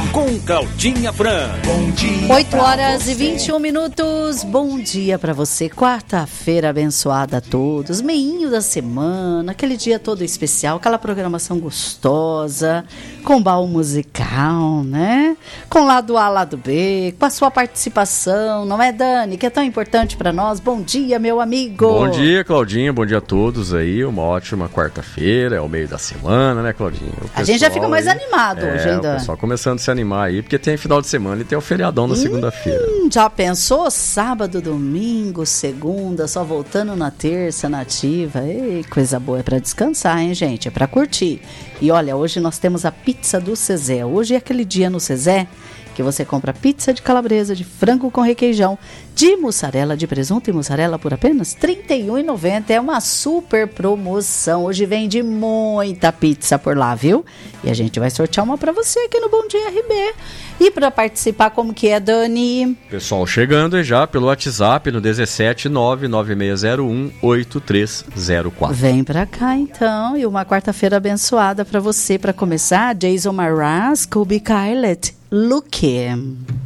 com Claudinha Fran. Bom dia. 8h21. Bom dia pra você. Quarta-feira abençoada a todos. Meinho da semana, aquele dia todo especial, aquela programação gostosa, com baú musical, né? Com lado A, lado B, com a sua participação, não é, Dani? Que é tão importante pra nós. Bom dia, meu amigo. Bom dia, Claudinha. Bom dia a todos aí. Uma ótima quarta-feira. É o meio da semana, né, Claudinha? A gente já fica mais animado hoje, hein, Dani? O pessoal começando a se animar aí, porque tem final de semana e tem o feriadão na segunda-feira. Já pensou? Sábado, domingo, segunda, só voltando na terça, nativa. Ei, coisa boa, é pra descansar, hein, gente? É pra curtir. E olha, hoje nós temos a pizza do Zezé. Hoje é aquele dia no Zezé que você compra pizza de calabresa, de frango com requeijão, de mussarela, de presunto e mussarela por apenas R$ 31,90. É uma super promoção. Hoje vende muita pizza por lá, viu? E a gente vai sortear uma para você aqui no Bom Dia RB. E para participar, como que é, Dani? Pessoal chegando aí já pelo WhatsApp no 17996018304. Vem pra cá então. E uma quarta-feira abençoada para você. Para começar, Jason Mraz, Kobe Kylet, Look.